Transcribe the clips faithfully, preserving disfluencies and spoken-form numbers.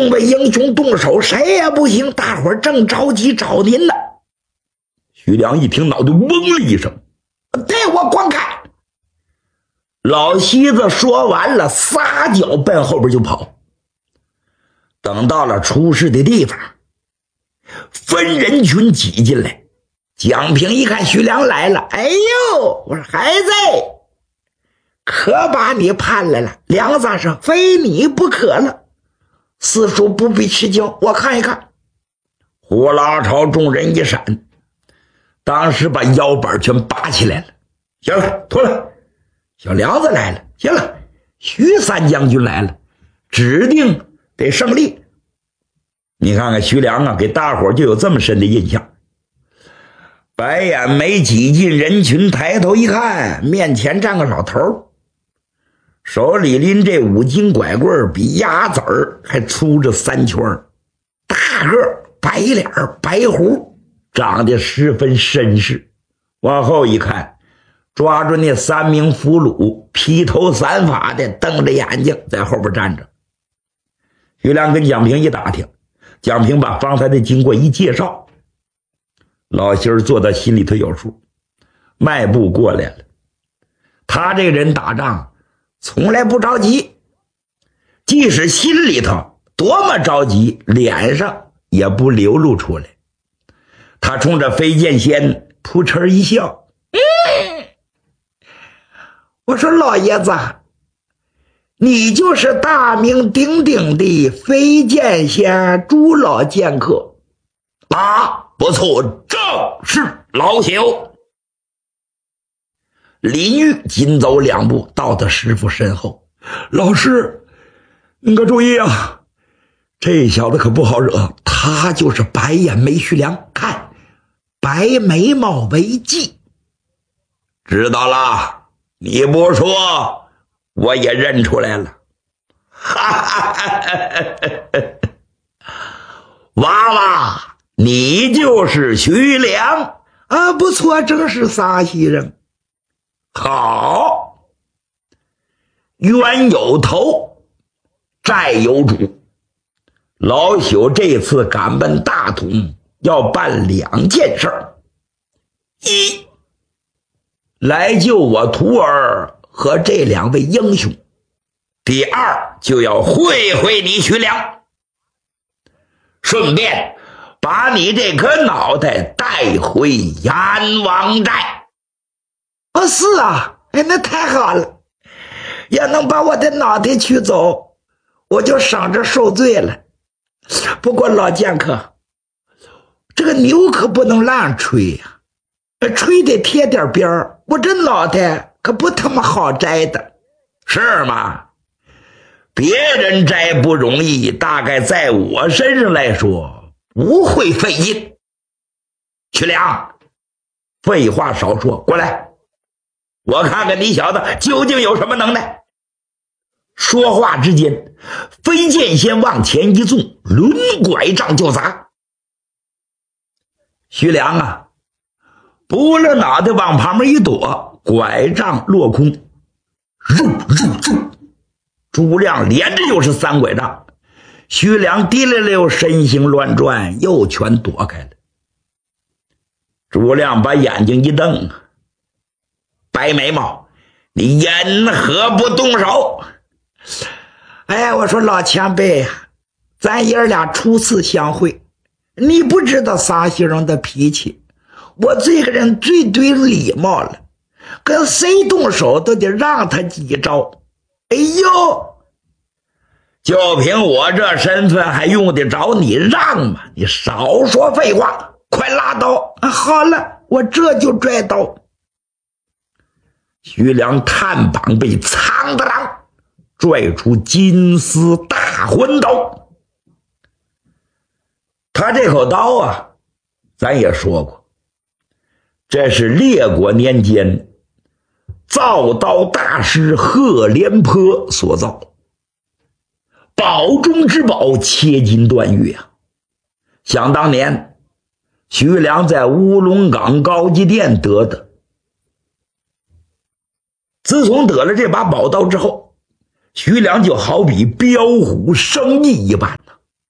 众位英雄动手，谁也不行，大伙儿正着急找您呢。徐良一听，脑袋嗡了一声，带我观看。老西子说完了，撒脚奔后边就跑。等到了出事的地方，分人群挤进来。蒋平一看徐良来了，哎呦，我说孩子，可把你盼来了，梁先生非你不可了。四叔不必吃惊，我看一看。呼啦朝众人一闪，当时把腰板全拔起来了。行了，脱了。小梁子来了，行了，徐三将军来了，指定得胜利。你看看徐良啊，给大伙就有这么深的印象。白眼眉挤进人群，抬头一看，面前站个老头，手里拎这五斤拐棍，比鸭子儿还粗着三圈，大个白脸白胡，长得十分绅士。往后一看，抓住那三名俘虏，披头散发的，瞪着眼睛在后边站着。徐良跟蒋平一打听，蒋平把方才的经过一介绍，老心儿做到心里头有数，迈步过来了。他这个人打仗从来不着急，即使心里头多么着急，脸上也不流露出来。他冲着飞剑仙扑哧一笑，嗯，我说老爷子，你就是大名鼎鼎的飞剑仙朱老剑客啊？不错，正是老朽。李煜紧走两步，到他师傅身后，老师你可注意啊，这小子可不好惹，他就是白眼眉徐良，看白眉毛为记。知道了，你不说我也认出来了。哈哈哈哈，娃娃，你就是徐良啊？不错，正是沙溪人。好，冤有头，债有主。老朽这次赶奔大同，要办两件事儿：一，来救我徒儿和这两位英雄；第二，就要会会你徐良，顺便把你这颗脑袋带回阎王寨。哦，是啊，哎，那太好了，要能把我的脑袋取走，我就省着受罪了。不过老剑客，这个牛可不能乱吹呀、啊，吹得贴点边儿，我这脑袋可不他妈好摘的。是吗？别人摘不容易，大概在我身上来说不会费劲。徐良，废话少说，过来，我看看你小子究竟有什么能耐。说话之间，飞剑仙往前一纵，抡拐杖就砸。徐良啊，拨了脑袋往旁边一躲，拐杖落空，肉肉肉，朱亮连着又是三拐杖。徐良提溜溜身形乱转，又全躲开了。朱亮把眼睛一瞪，白眉毛，你因何不动手？哎，我说老前辈呀，咱爷俩初次相会，你不知道沙溪人的脾气，我这个人最对礼貌了，跟谁动手都得让他几招。哎呦，就凭我这身份还用得着你让吗？你少说废话，快拉刀。啊，好了，我这就拽刀。徐良探膀被苍的狼拽出金丝大魂刀。他这口刀啊，咱也说过，这是列国年间造刀大师贺连坡所造，宝中之宝，切金断玉啊！想当年，徐良在乌龙岗高级店得的。自从得了这把宝刀之后，徐良就好比彪虎生翼一般了，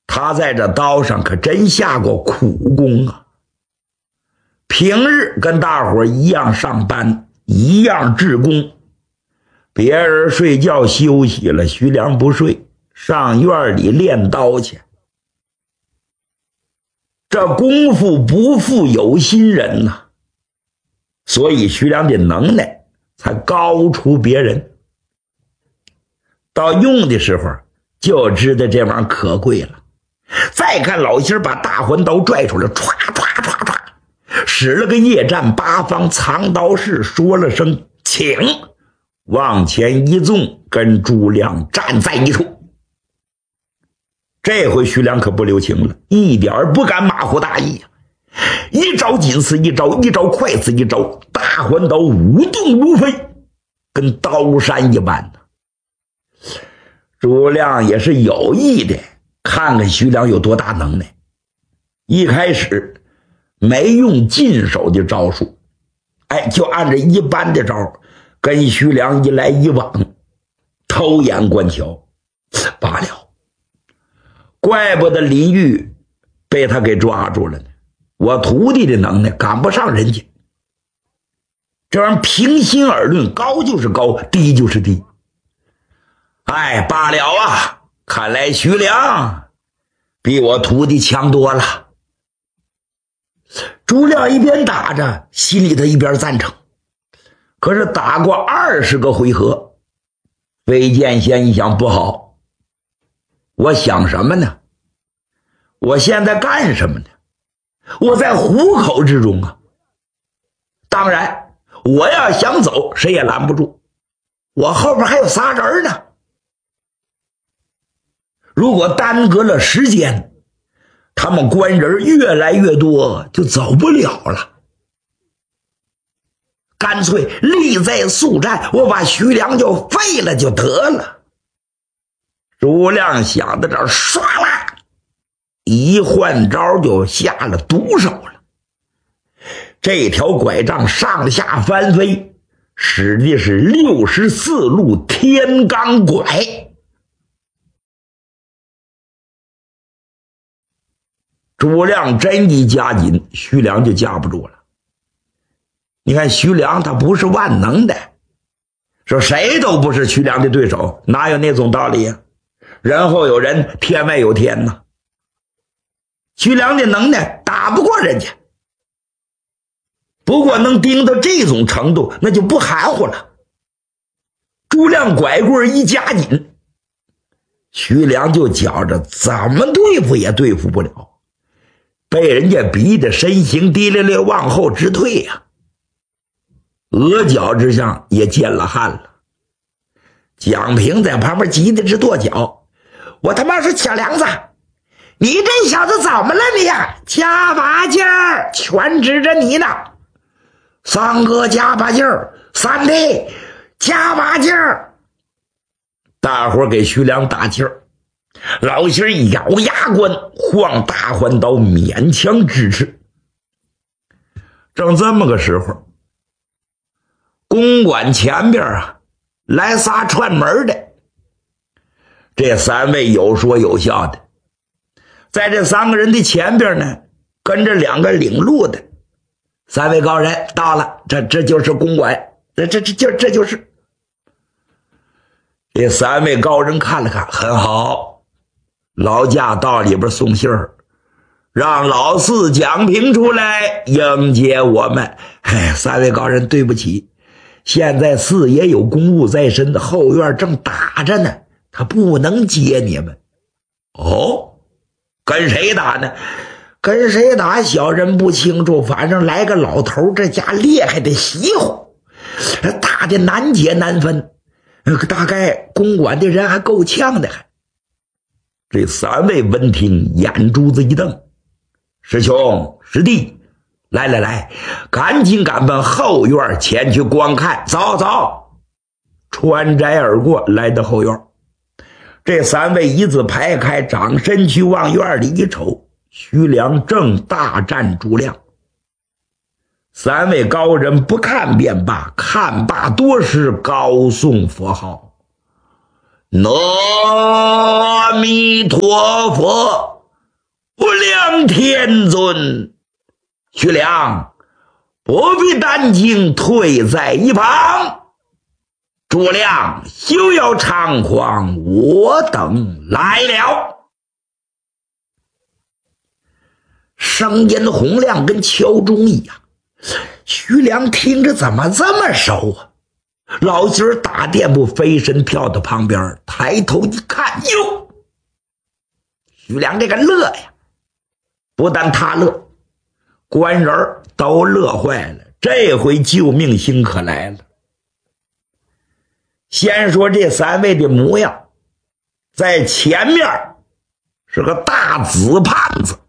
他在这刀上可真下过苦功啊。平日跟大伙一样上班，一样治工，别人睡觉休息了，徐良不睡，上院里练刀去。这功夫不负有心人呐、啊，所以徐良的能耐才高出别人。到用的时候就知道这玩意儿可贵了。再看老心把大环刀拽出来，唰唰唰唰，使了个夜战八方藏刀式，说了声请，往前一纵，跟朱亮站在一处。这回徐良可不留情了，一点不敢马虎大意呀、啊！一招紧似一招，一招快似一招，大环刀无动如飞，跟刀山一般呢。朱亮也是有意的，看看徐良有多大能耐。一开始没用近手的招数，哎，就按照一般的招跟徐良一来一往，偷眼观瞧罢了。怪不得林玉被他给抓住了呢。我徒弟的能耐赶不上人家，这玩意儿平心而论，高就是高，低就是低。哎，罢了啊，看来徐良比我徒弟强多了。朱亮一边打着，心里头一边赞成。可是打过二十个回合，飞剑仙一想，不好，我想什么呢？我现在干什么呢？我在虎口之中啊。当然我要想走，谁也拦不住，我后边还有仨人呢。如果耽搁了时间，他们官人越来越多，就走不了了。干脆力在速战，我把徐良就废了就得了。朱亮想到这儿，唰啦一换招就下了毒手了。这条拐杖上下翻飞，使的是六十四路天罡拐。朱亮真一加紧，徐良就架不住了。你看徐良他不是万能的，说谁都不是徐良的对手，哪有那种道理呀、啊？人后有人，天外有天呐。徐良的能耐打不过人家，不过能盯到这种程度，那就不含糊了。朱亮拐棍一加紧，徐良就觉着怎么对付也对付不了，被人家逼得身形滴溜溜往后直退呀、啊，额角之上也见了汗了。蒋平在旁边急得直跺脚，我他妈是小梁子，你这小子怎么了你呀？加把劲儿，全指着你呢。三哥加把劲儿，三弟加把劲儿。大伙给徐良打气儿，老心一咬牙关，晃大环刀勉强支持。正这么个时候，公馆前边啊来仨串门的。这三位有说有笑的，在这三个人的前边呢跟着两个领路的。三位高人到了，这这就是公馆，这这这这这就是这三位高人看了看，很好，老驾到里边送信儿，让老四蒋平出来迎接我们。哎，三位高人对不起，现在四爷有公务在身，后院正打着呢，他不能接你们。哦，跟谁打呢？跟谁打小人不清楚，反正来个老头，这家厉害的稀乎，打的难解难分，大概公馆的人还够呛的。还这三位闻听，眼珠子一瞪，师兄师弟，来来来，赶紧赶奔后院前去观看。走走，穿宅而过，来到后院。这三位一字排开，掌身去往院里一瞅，徐良正大战朱亮。三位高人不看便罢，看罢多时，高诵佛号：阿弥陀佛。 不良天尊，徐良不必担惊，退在一旁。诸良休要猖狂，我等来了。声音洪亮，跟敲钟一样。徐良听着怎么这么熟啊？老媳儿打垫步飞身跳到旁边，抬头一看，哟，徐良这个乐呀，不但他乐，官人都乐坏了。这回救命星可来了。先说这三位的模样，在前面是个大紫胖子，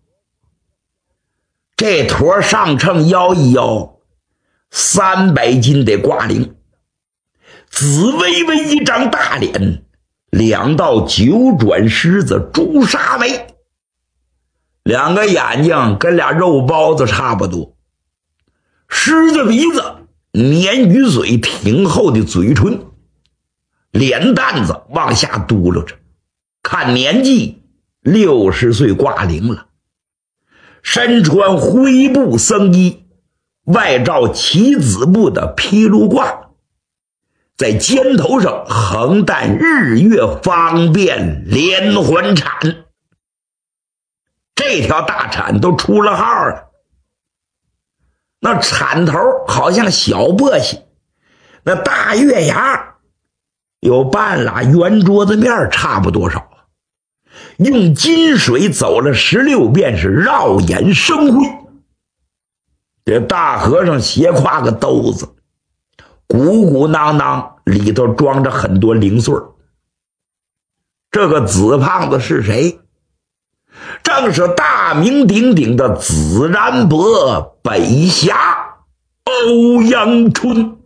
这坨上秤摇一摇，三百斤得挂零。紫薇薇一张大脸，两道九转狮子朱砂眉，两个眼睛跟俩肉包子差不多，狮子鼻子，鲶鱼嘴，挺厚的嘴唇，脸蛋子往下嘟噜着，看年纪六十岁挂零了。身穿灰布僧衣，外罩棋子布的披露褂，在肩头上横担日月方便连环铲，这条大铲都出了号了。那铲头好像小簸箕，那大月牙有半拉圆桌子面差不多少。用金水走了十六遍，是绕眼生辉。这大和尚斜挎个兜子，鼓鼓囊囊，里头装着很多零碎。这个紫胖子是谁？正是大名鼎鼎的紫然伯北侠欧阳春。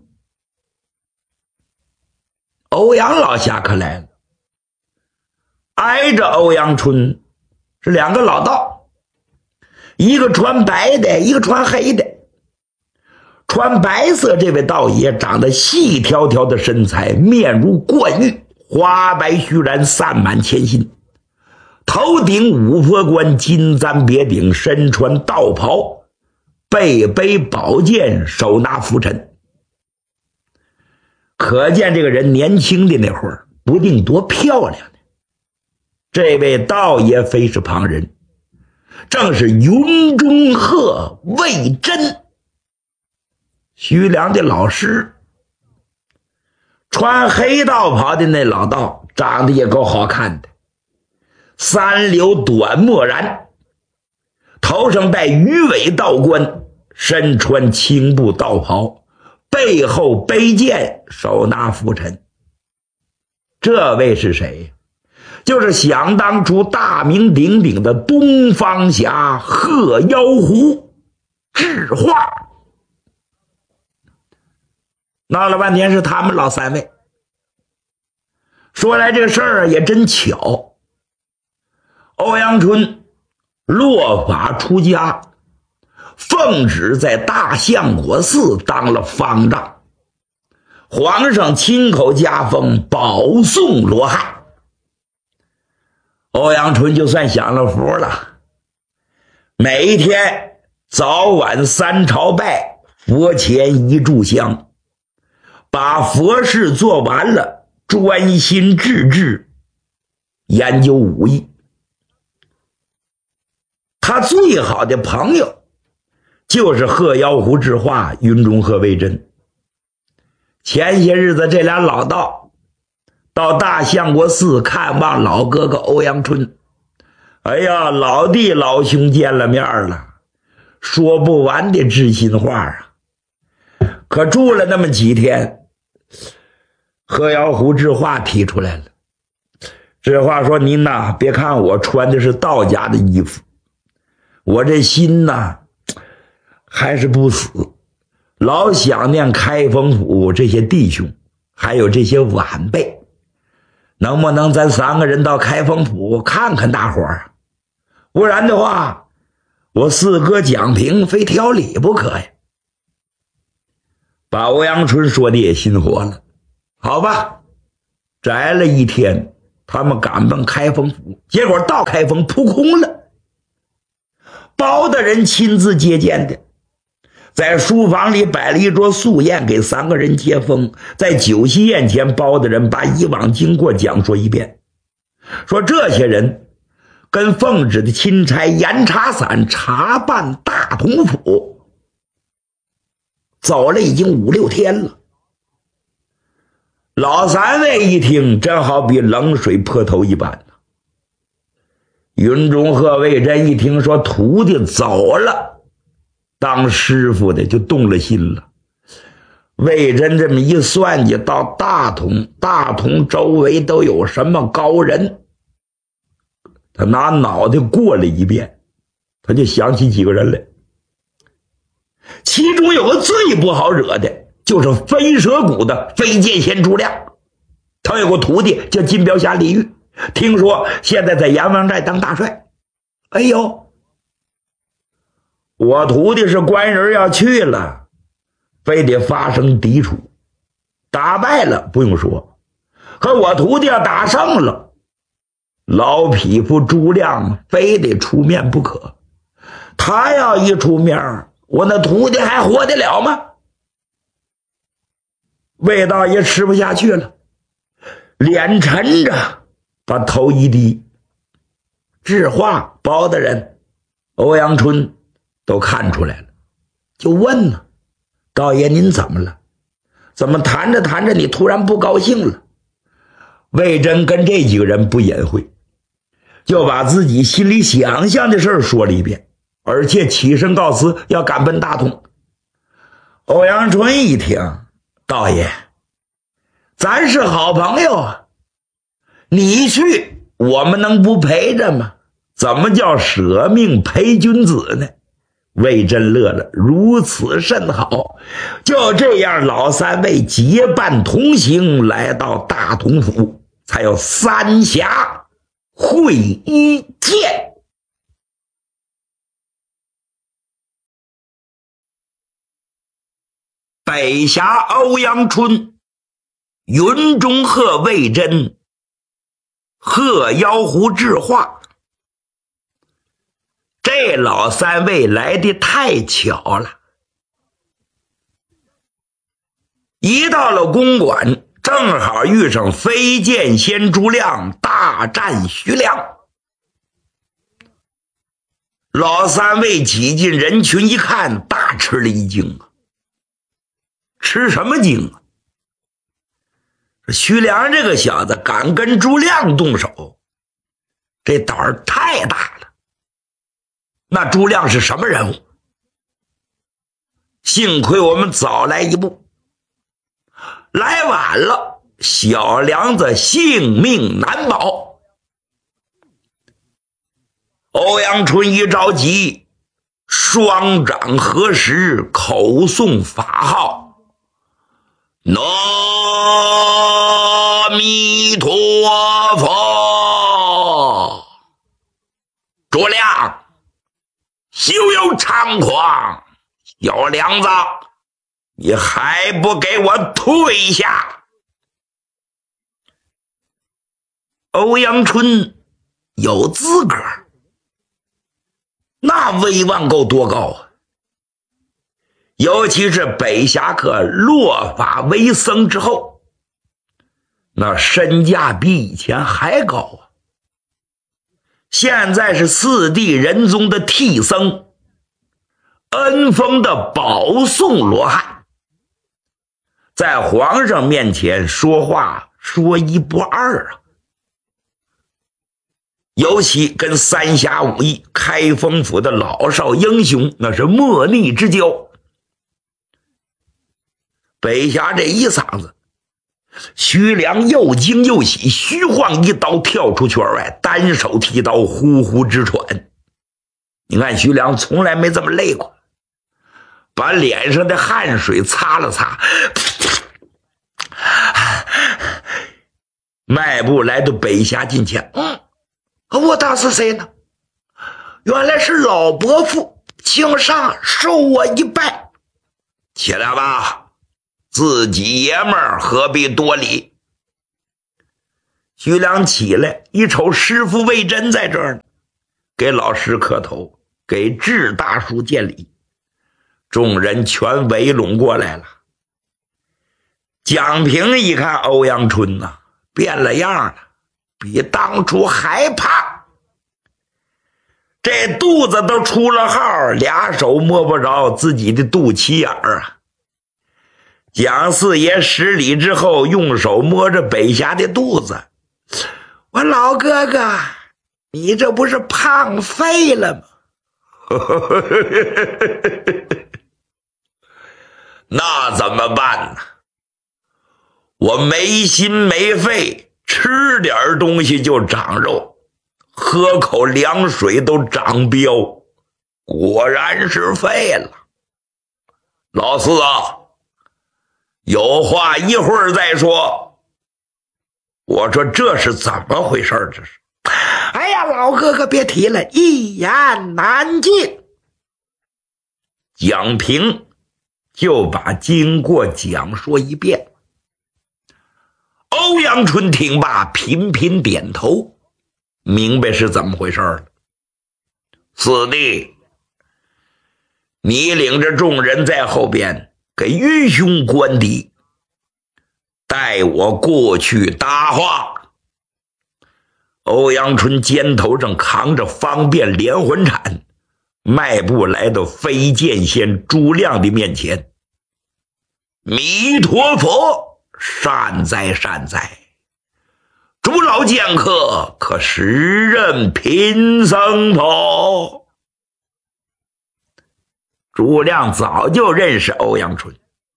欧阳老侠可来了。挨着欧阳春是两个老道，一个穿白的，一个穿黑的。穿白色这位道爷长得细条条的身材，面如冠玉，花白须髯散满前心，头顶五佛冠，金簪别顶，身穿道袍，背背宝剑，手拿拂尘。可见这个人年轻的那会儿不定多漂亮。这位道爷非是旁人，正是云中鹤魏真，徐良的老师。穿黑道袍的那老道长得也够好看的，三绺短墨髯，头上戴鱼尾道冠，身穿青布道袍，背后背剑，手拿拂尘。这位是谁？就是想当初大名鼎鼎的东方侠鹤妖狐智化。闹了半天是他们老三位。说来这个事儿也真巧，欧阳春落法出家，奉旨在大相国寺当了方丈，皇上亲口加封保送罗汉。欧阳春就算享了福了，每一天早晚三朝拜，佛前一炷香，把佛事做完了，专心致志研究武艺。他最好的朋友就是鹤妖狐智化，云中鹤魏真。前些日子这俩老道到大相国寺看望老哥哥欧阳春，哎呀，老弟老兄见了面了，说不完的知心话啊。可住了那么几天，鹤妖狐智化提出来了。智化说，您呐，别看我穿的是道家的衣服，我这心呐还是不死，老想念开封府这些弟兄还有这些晚辈，能不能咱三个人到开封府看看大伙儿？不然的话，我四哥蒋平非挑理不可呀。把欧阳春说的也心活了。好吧，宅了一天，他们赶奔开封府，结果到开封扑空了。 包大人亲自接见的，在书房里摆了一桌素宴给三个人接风。在酒席宴前，包大人把以往经过讲述一遍，说这些人跟奉旨的钦差严查散查办大同府，走了已经五六天了。老三位一听，真好比冷水泼头一般。云中鹤、魏真一听说徒弟走了，当师傅的就动了心了。魏真这么一算计，到大同，大同周围都有什么高人？他拿脑袋过了一遍，他就想起几个人来，其中有个最不好惹的，就是飞蛇谷的飞剑仙朱亮。他有个徒弟叫金镖侠李煜，听说现在在阎王寨当大帅。哎呦，我徒弟是官人要去了，非得发生抵触，打败了不用说，可我徒弟要打胜了，老匹夫朱亮非得出面不可。他要一出面，我那徒弟还活得了吗？魏道爷吃不下去了，脸沉着，把头一低。智化、包大人、欧阳春都看出来了，就问呢：道爷您怎么了？怎么谈着谈着你突然不高兴了？魏征跟这几个人不隐晦，就把自己心里想象的事说了一遍，而且起身告辞要赶奔大同。欧阳春一听，道爷，咱是好朋友啊，你去我们能不陪着吗？怎么叫舍命陪君子呢？魏征乐了，如此甚好。就这样，老三位结伴同行，来到大同府，才有三峡会一见。北峡欧阳春，云中鹤魏征，鹤妖狐智化。这老三位来的太巧了，一到了公馆，正好遇上飞剑仙朱亮大战徐良。老三位挤进人群一看，大吃了一惊啊！吃什么惊啊？徐良这个小子敢跟朱亮动手，这胆儿太大了。那朱亮是什么人物？幸亏我们早来一步，来晚了，小梁子性命难保。欧阳春一着急，双掌合十，口诵法号：南无弥陀佛。朱亮，休有猖狂！小梁子，你还不给我退下！欧阳春有资格，那威望够多高啊！尤其是北侠客落发为僧之后，那身价比以前还高啊！现在是四帝仁宗的替僧，恩封的保送罗汉，在皇上面前说话说一不二啊！尤其跟三峡武艺开封府的老少英雄那是莫逆之交。北峡这一嗓子，徐良又惊又喜，虚晃一刀跳出圈外，单手提刀呼呼直喘。你看徐良从来没这么累过，把脸上的汗水擦了擦，迈步来到北峡近前。嗯，我当是谁呢？原来是老伯父，请上受我一拜。起来吧，自己爷们儿何必多礼？徐良起来一瞅，师傅魏征在这儿呢，给老师磕头。 给智大叔见礼。众人全围拢过来了。蒋平一看欧阳春呐、啊，变了样了，比当初还胖，这肚子都出了号，俩手摸不着自己的肚脐眼儿啊。蒋四爷十里之后，用手摸着北霞的肚子，我老哥哥，你这不是胖废了吗？那怎么办呢？我没心没肺，吃点东西就长肉，喝口凉水都长膘，果然是废了。老四啊，有话一会儿再说。我说这是怎么回事？这是，哎呀，老哥哥别提了，一言难尽。蒋平就把经过讲说一遍。欧阳春听罢频频点头，明白是怎么回事了。四弟，你领着众人在后边给愚兄关敌，带我过去搭话。欧阳春肩头上扛着方便连环铲，迈步来到飞剑仙朱亮的面前。弥陀佛，善哉善哉，朱老剑客可时任贫僧否？朱亮早就认识欧阳春，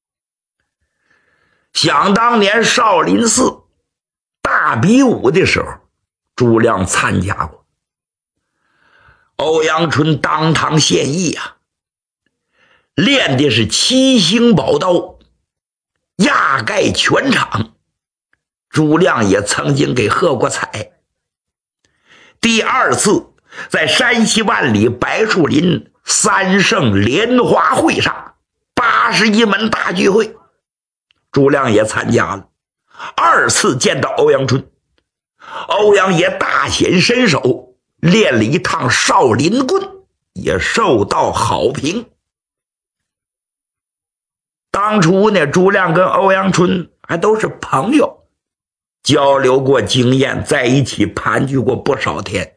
想当年少林寺大比武的时候，朱亮参加过。欧阳春当堂现役啊，练的是七星宝刀，压盖全场。朱亮也曾经给喝过彩。第二次在山西万里白树林三圣莲花会上，八十一门大聚会，朱亮也参加了。二次见到欧阳春，欧阳爷大显身手，练了一趟少林棍，也受到好评。当初呢，朱亮跟欧阳春还都是朋友，交流过经验，在一起盘踞过不少天。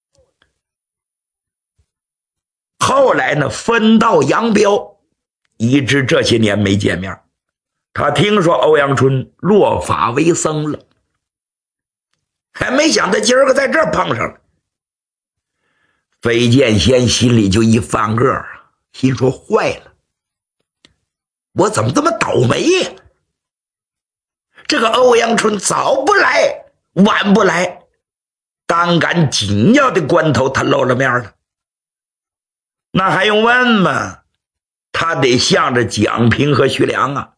后来呢，分道扬镳，一直这些年没见面。他听说欧阳春落法为僧了，还没想到今儿个在这儿碰上了。飞剑仙心里就一翻个儿，心说坏了，我怎么这么倒霉呀？这个欧阳春早不来晚不来，当赶紧要的关头他露了面了。那还用问吗？他得向着蒋平和徐良啊。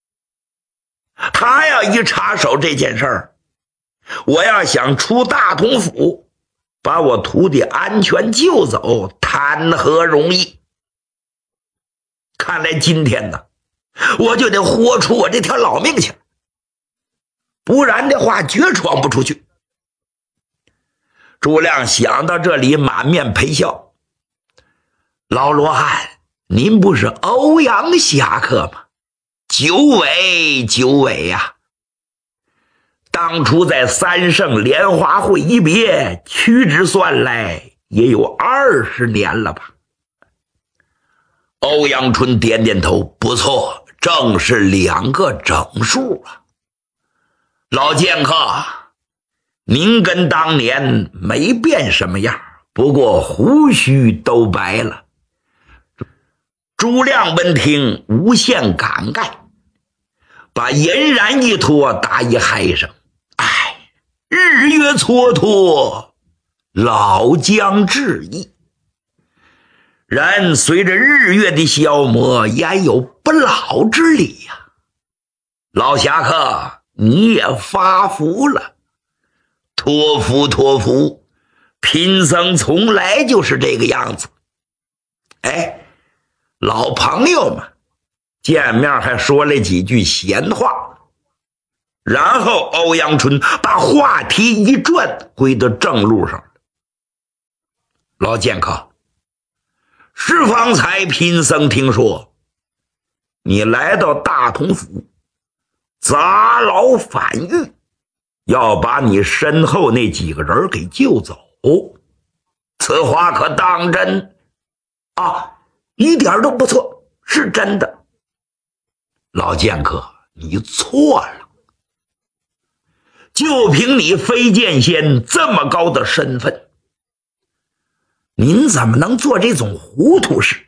他要一插手这件事儿，我要想出大同府把我徒弟安全救走，谈何容易？看来今天呢，我就得豁出我这条老命去，不然的话绝闯不出去。朱亮想到这里满面陪笑。老罗汉，您不是欧阳侠客吗？九尾九尾呀、啊！当初在三圣莲花会一别，屈指算来也有二十年了吧？欧阳春点点头，不错，正是两个整数啊。老剑客，您跟当年没变什么样，不过胡须都白了。朱亮闻听无限感慨，把银髯一脱，打一嗨声，哎，日月蹉跎，老将至矣。人随着日月的消磨，焉有不老之理呀、啊？老侠客，你也发福了，托福托福，贫僧从来就是这个样子。哎，老朋友们见面还说了几句闲话，然后欧阳春把话题一转，回到正路上。老剑客， 是方才贫僧听说，你来到大同府，砸牢反狱，要把你身后那几个人给救走，此话可当真？啊，一点都不错，是真的。老剑客，你错了。就凭你飞剑仙这么高的身份，您怎么能做这种糊涂事？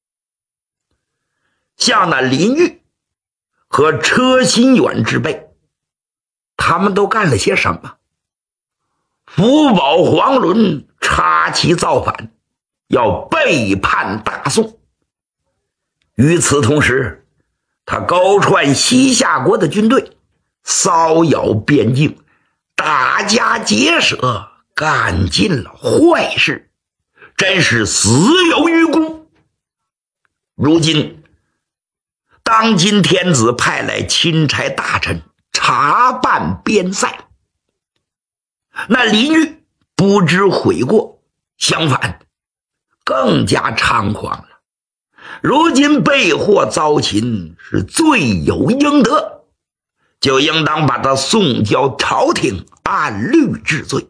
像那林玉和车心远之辈，他们都干了些什么？福宝黄伦插旗造反，要背叛大宋。与此同时，他高串西夏国的军队，骚扰边境，打家劫舍，干尽了坏事，真是死有余辜。如今当今天子派来钦差大臣查办边塞，那林玉不知悔过，相反更加猖狂了。如今被获遭擒，是罪有应得，就应当把他送交朝廷，按律治罪。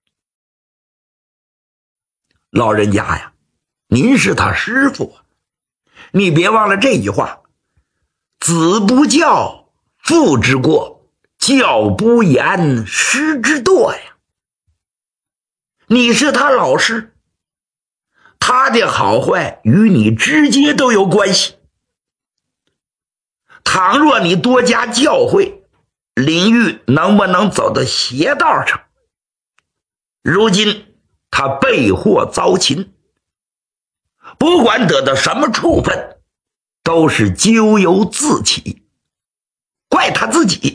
老人家呀，您是他师傅，你别忘了这句话，子不教，父之过，教不严，师之惰呀。你是他老师，他的好坏与你直接都有关系。倘若你多加教诲，林玉能不能走到邪道上？如今他被获遭擒，不管得到什么处分，都是咎由自起，怪他自己。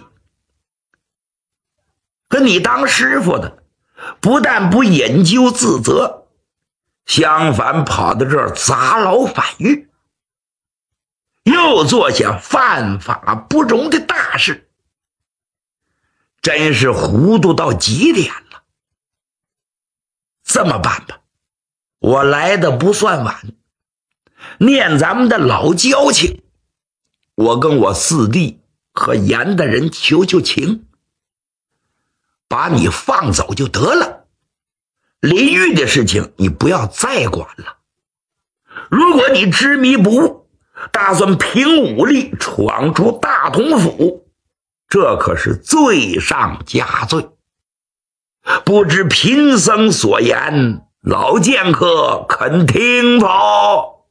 可你当师傅的不但不引咎自责，相反跑到这儿砸牢反狱，又做下犯法不容的大事，真是糊涂到极点了。这么办吧，我来的不算晚，念咱们的老交情，我跟我四弟和严的人求求情，把你放走就得了。林玉的事情你不要再管了。如果你执迷不悟，打算凭武力闯出大同府，这可是罪上加罪。不知贫僧所言，老剑客肯听否？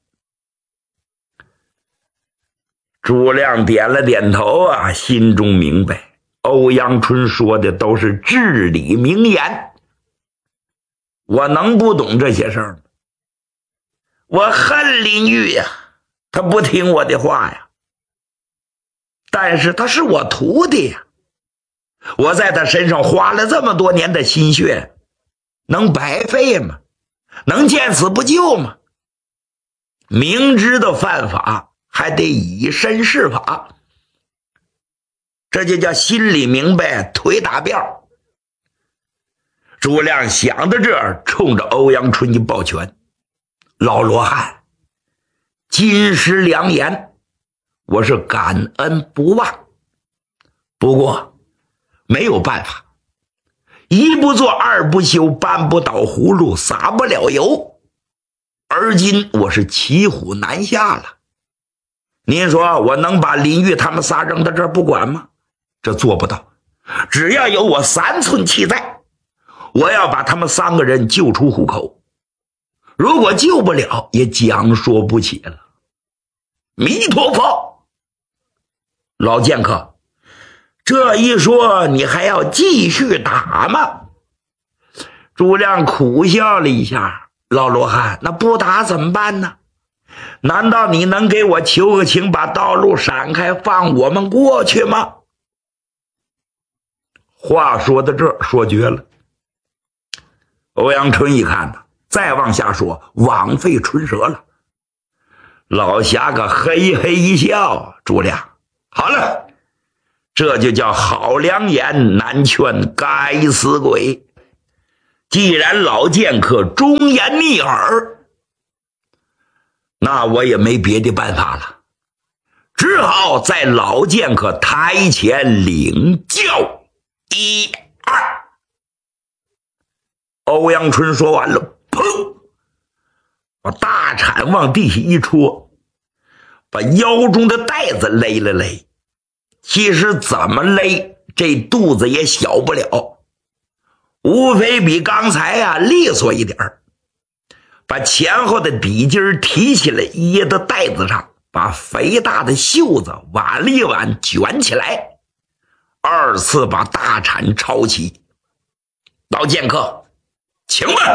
诸亮点了点头啊，心中明白欧阳春说的都是至理名言。我能不懂这些事儿吗？我恨林玉呀，他不听我的话呀。但是他是我徒弟呀，我在他身上花了这么多年的心血，能白费吗？能见死不救吗？明知道犯法，还得以身试法，这就叫心里明白，腿打辫。诸亮想到这儿，冲着欧阳春一抱拳：老罗汉，金石良言，我是感恩不忘。不过没有办法，一不做二不休，搬不倒葫芦撒不了油，而今我是骑虎难下了。您说我能把林玉他们仨扔到这儿不管吗？这做不到。只要有我三寸气在，我要把他们三个人救出虎口。如果救不了，也讲说不起了。弥陀佛！老剑客，这一说你还要继续打吗？诸亮苦笑了一下：老罗汉，那不打怎么办呢？难道你能给我求个情，把道路闪开，放我们过去吗？话说到这儿，说绝了。欧阳春一看呢，再往下说枉费唇舌了。老侠个嘿嘿一笑：诸亮，好了，这就叫好良言难劝该死鬼。既然老剑客忠言逆耳， 那我也没别的办法了，只好在老剑客台前领教。一二，欧阳春说完了，砰，把大铲往地下一戳，把腰中的带子勒了勒。其实怎么勒，这肚子也小不了，无非比刚才啊利索一点儿。把前后的底襟提起来掖到带子上，把肥大的袖子挽了一挽，卷起来，二次把大铲抄起。老剑客，请问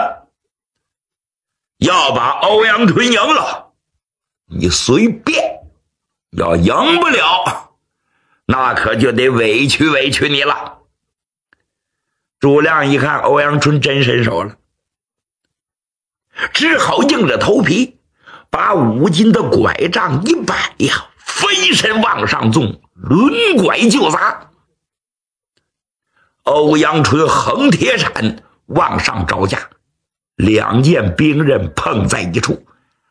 要把欧阳春赢了，你随便；要赢不了，那可就得委屈委屈你了。朱亮一看欧阳春真伸手了，只好硬着头皮把五斤的拐杖一摆呀，飞身往上纵，抡拐就砸。欧阳春横铁铲往上招架，两件兵刃碰在一处，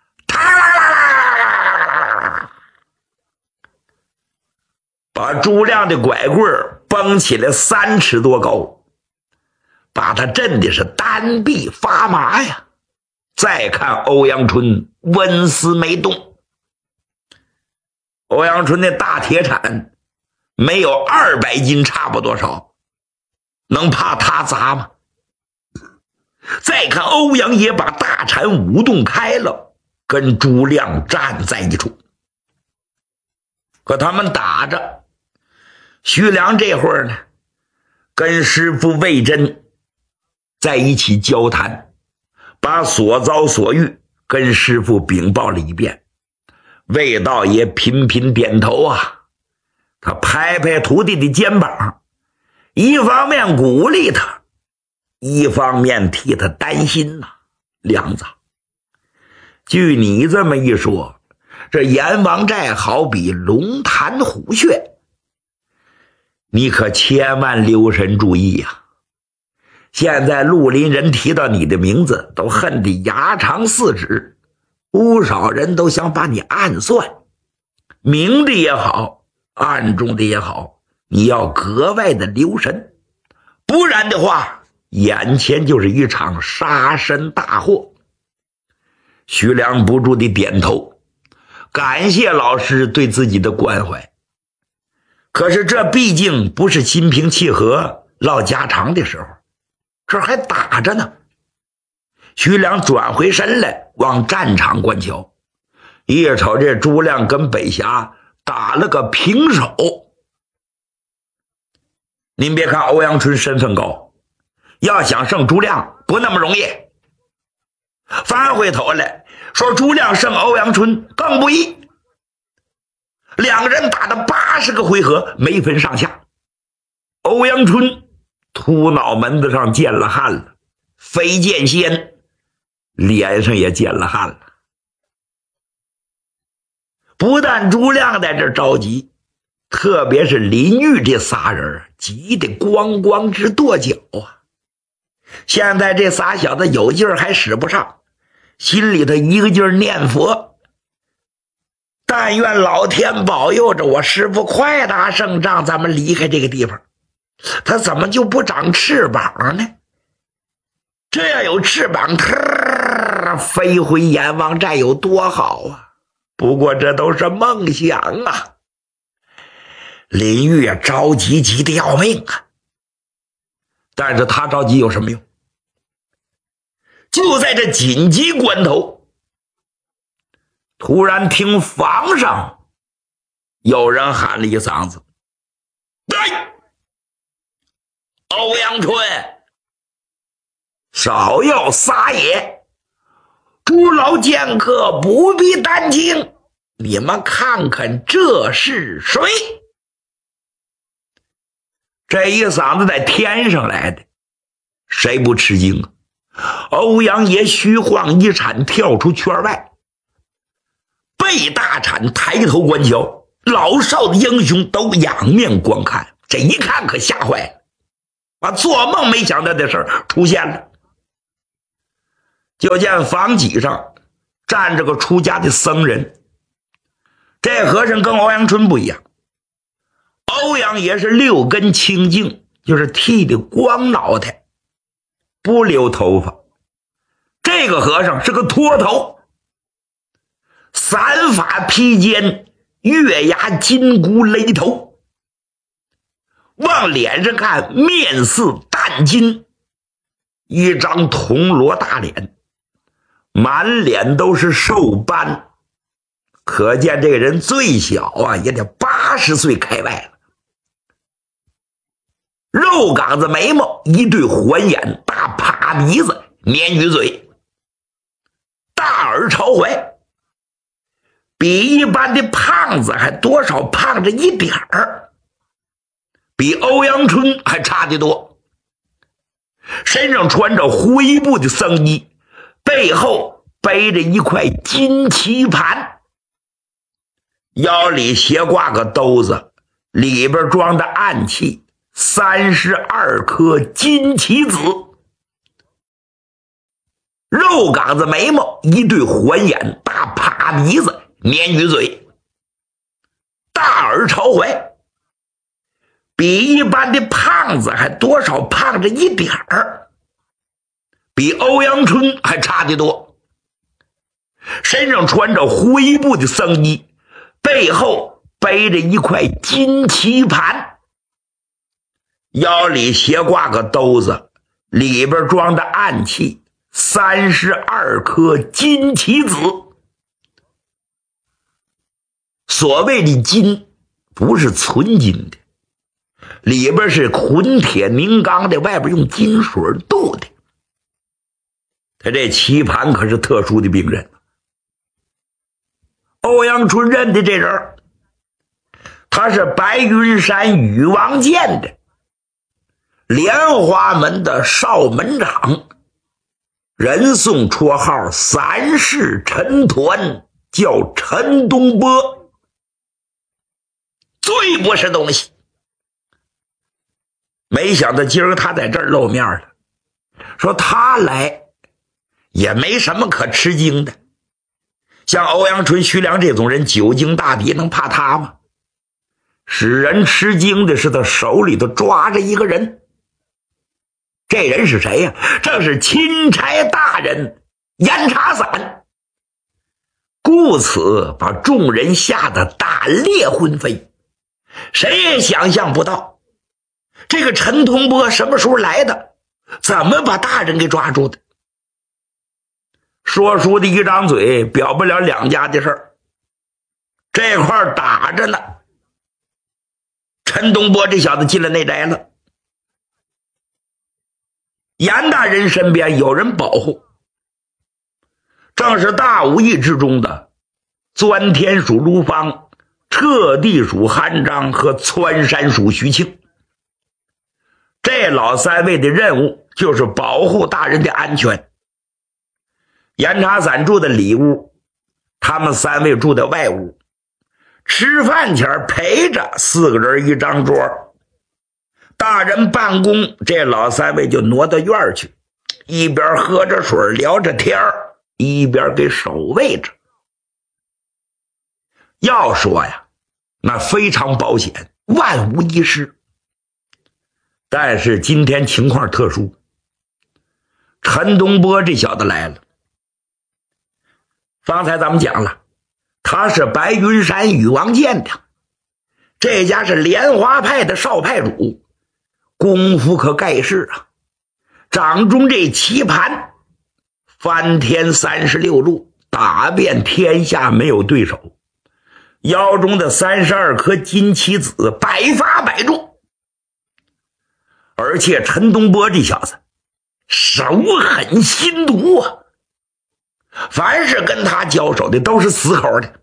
把朱亮的拐棍绷起来三尺多高，把他震的是单臂发麻呀。再看欧阳春纹丝没动，欧阳春那大铁铲没有二百斤差不多少，能怕他砸吗？再看欧阳也把大铲舞动开了，跟朱亮站在一处。可他们打着，徐良这会儿呢，跟师傅魏征在一起交谈，把所遭所遇跟师傅禀报了一遍。魏道爷频频点头啊，他拍拍徒弟的肩膀，一方面鼓励他，一方面替他担心呐、啊。梁子，据你这么一说，这阎王寨好比龙潭虎穴，你可千万留神注意呀、啊。现在绿林人提到你的名字都恨得牙长四指，不少人都想把你暗算，明的也好，暗中的也好，你要格外的留神，不然的话眼前就是一场杀身大祸。徐良不住地点头，感谢老师对自己的关怀，可是这毕竟不是心平气和唠家常的时候，这还打着呢。徐良转回身来往战场观瞧，一瞅这朱亮跟北峡打了个平手。您别看欧阳春身份高，要想胜朱亮不那么容易，翻回头来说朱亮胜欧阳春更不易。两个人打了八十个回合没分上下，欧阳春秃脑门子上见了汗了，飞剑仙脸上也见了汗了。不但朱亮在这着急，特别是林玉这仨人急得咣咣直跺脚啊！现在这仨小子有劲儿还使不上，心里头一个劲儿念佛，但愿老天保佑着我师傅快打胜仗，咱们离开这个地方。他怎么就不长翅膀呢？这要有翅膀，飞回阎王寨有多好啊！不过这都是梦想啊。林玉着急急得要命啊，但是他着急有什么用？就在这紧急关头，突然听房上有人喊了一嗓子：哎，欧阳春，少要撒野，诸老剑客不必担惊，你们看看这是谁？这一嗓子在天上来的，谁不吃惊啊？欧阳爷虚晃一铲跳出圈外，背大铲抬头观瞧，老少的英雄都仰面观看，这一看可吓坏了，啊，做梦没想到的事儿出现了。就见房脊上站着个出家的僧人。这和尚跟欧阳春不一样，欧阳也是六根清净，就是剃的光脑袋，不留头发。这个和尚是个秃头，散发披肩，月牙金箍勒头，往脸上看面似淡金，一张铜锣大脸，满脸都是寿斑，可见这个人最小啊也得八十岁开外了。肉岗子眉毛，一对环眼，大趴鼻子，鲶鱼嘴，大耳朝怀，比一般的胖子还多少胖着一点儿，比欧阳春还差得多。身上穿着灰布的僧衣，背后背着一块金棋盘，腰里斜挂个兜子，里边装的暗器三十二颗金棋子。肉岗子眉毛，一对环眼，大趴鼻子，鲶鱼嘴，大耳朝怀，比一般的胖子还多少胖着一点儿，比欧阳春还差得多。身上穿着灰布的僧衣，背后背着一块金棋盘，腰里斜挂个兜子，里边装的暗器三十二颗金棋子。所谓的金，不是纯金的，里边是混铁明钢的，外边用金水镀的。他这棋盘可是特殊的兵刃。欧阳春认的这人，他是白云山禹王剑的莲花门的少门长，人送绰号三世陈抟，叫陈东波，最不是东西。没想到今儿他在这儿露面了，说他来也没什么可吃惊的，像欧阳春、徐良这种人久经大敌，能怕他吗？使人吃惊的是他手里头抓着一个人，这人是谁呀？这是钦差大人严查散，故此把众人吓得胆裂魂飞。谁也想象不到这个陈同波什么时候来的，怎么把大人给抓住的。说书的一张嘴表不了两家的事儿，这块打着呢。陈东波这小子进了内宅了，严大人身边有人保护，正是大武艺之中的钻天属卢芳、彻地属韩章和窜山属徐庆。这老三位的任务就是保护大人的安全。严查散住的里屋，他们三位住在外屋。吃饭前陪着四个人一张桌，大人办公，这老三位就挪到院去，一边喝着水聊着天一边给守卫着。要说呀，那非常保险，万无一失。但是今天情况特殊，陈东波这小子来了。方才咱们讲了，他是白云山禹王剑的，这家是莲花派的少派主，功夫可盖世啊！掌中这棋盘，翻天三十六路，打遍天下没有对手。腰中的三十二颗金棋子，百发百中。而且陈东波这小子手狠心毒啊，凡是跟他交手的都是死口的。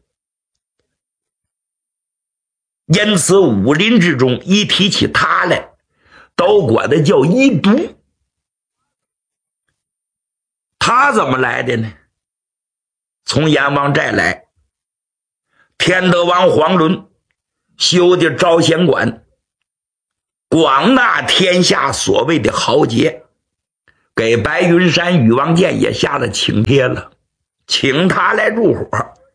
因此武林之中一提起他来，都管他叫一毒。他怎么来的呢？从阎王寨来，天德王黄伦修的招贤馆，广纳天下所谓的豪杰，给白云山禹王剑也下了请帖了。 请他来入伙。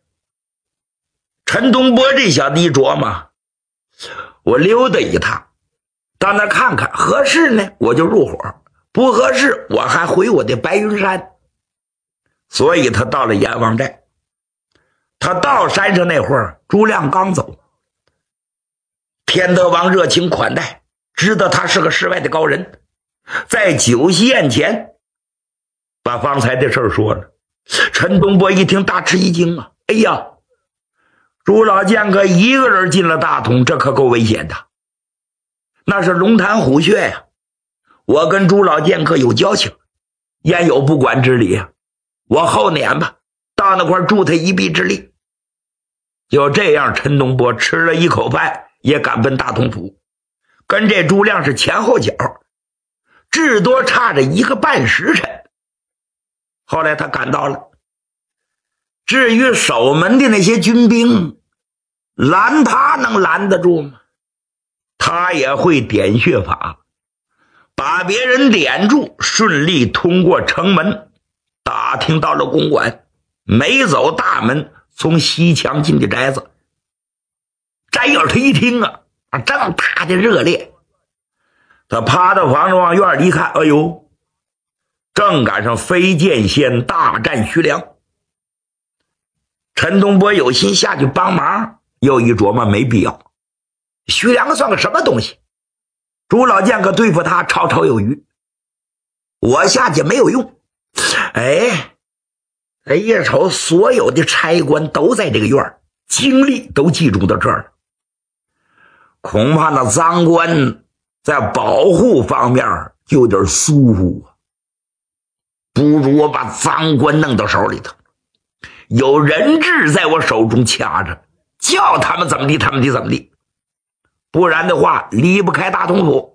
陈东波这小子一琢磨，我溜达一趟，到那看看，合适呢我就入伙，不合适我还回我的白云山。所以他到了阎王寨。他到山上那会儿，朱亮刚走，天德王热情款待，知道他是个世外的高人，在酒席宴前把方才的事儿说了。陈东波一听大吃一惊啊，哎呀，朱老剑客一个人进了大同，这可够危险的，那是龙潭虎穴呀！我跟朱老剑客有交情，焉有不管之理啊？我后撵吧，到那块助他一臂之力。就这样，陈东波吃了一口饭，也赶奔大同府，跟这朱亮是前后脚，至多差着一个半时辰。后来他赶到了，至于守门的那些军兵，拦他能拦得住吗？他也会点穴法，把别人点住，顺利通过城门，打听到了公馆，没走大门，从西墙进的宅子。翟友他一听啊，正大的热烈，他趴到房子往院里一看，哎呦，正赶上飞剑仙大战徐良。陈东波有心下去帮忙，又一琢磨没必要，徐良算个什么东西，朱老剑客对付他绰绰有余，我下去没有用。哎，他一瞅所有的差官都在这个院，精力都集中到这儿了，恐怕那赃官在保护方面就有点疏忽啊，不如我把赃官弄到手里头，有人质在我手中掐着，叫他们怎么地他们地怎么地，不然的话离不开大同府。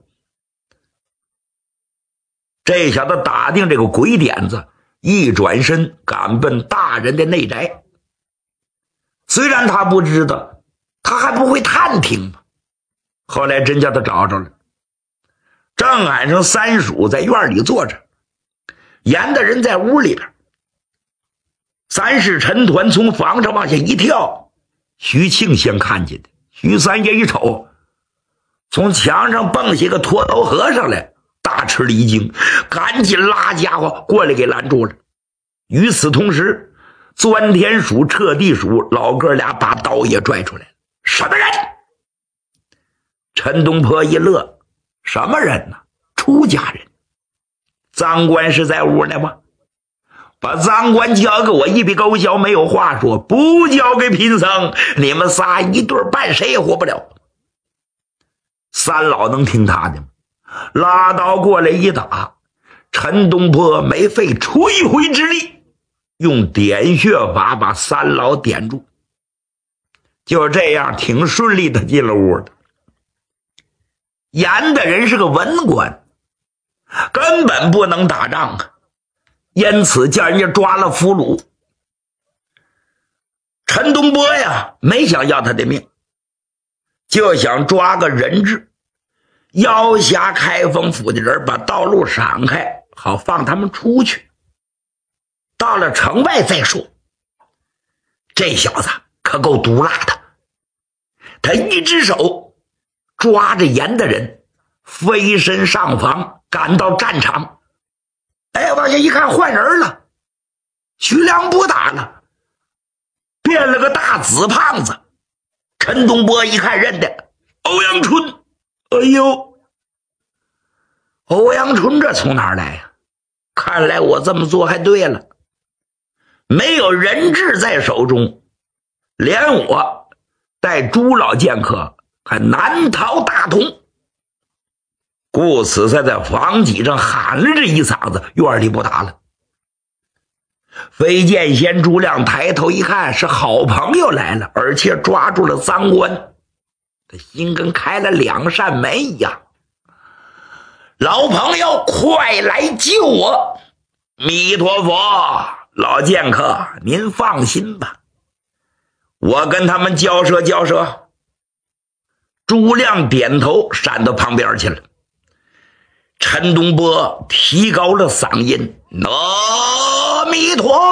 这小子打定这个鬼点子，一转身赶奔大人的内宅。虽然他不知道，他还不会探听吗？后来真叫他找着了，正赶上三叔在院里坐着，严大人在屋里边。三世陈团从房上往下一跳，徐庆先看见的。徐三爷一瞅，从墙上蹦下个脱头和尚来，大吃了一惊，赶紧拉家伙过来给拦住了。与此同时，钻天鼠、彻地鼠老哥俩把刀也拽出来了。什么人？陈东坡一乐，什么人呢？出家人。赃官是在屋呢吗？把赃官交给我一笔勾销，没有话说，不交给贫僧，你们仨一对半谁也活不了。三老能听他的吗？拉刀过来一打，陈东坡没费吹灰之力，用点穴法把三老点住。就这样挺顺利的进了屋的。严的人是个文官，根本不能打仗啊，因此叫人家抓了俘虏。陈东波呀，没想要他的命，就想抓个人质，要挟开封府的人，把道路闪开，好放他们出去，到了城外再说。这小子可够毒辣的，他一只手抓着严的人，飞身上房，赶到战场。哎，往下一看，换人了，徐良不打了，变了个大紫胖子。陈东波一看认得欧阳春，哎呦，欧阳春这从哪儿来呀？看来我这么做还对了，没有人质在手中，连我带朱老剑客还难逃大同。故此才在房脊上喊了这一嗓子，院里不打了。飞剑仙朱亮抬头一看，是好朋友来了，而且抓住了赃官，他心跟开了两扇门一样。老朋友，快来救我！弥陀佛，老剑客您放心吧，我跟他们交涉交涉。朱亮点头，闪到旁边去了。陈东波提高了嗓音，阿弥陀